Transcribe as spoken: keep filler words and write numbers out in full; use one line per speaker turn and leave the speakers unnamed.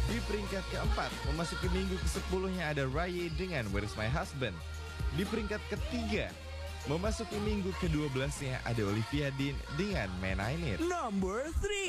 Di peringkat keempat, memasuki minggu kesepuluhnya ada Rye dengan Where's My Husband. Di peringkat ketiga, memasuki minggu kedua belasnya ada Olivia Dean dengan Man I Need.
Number three.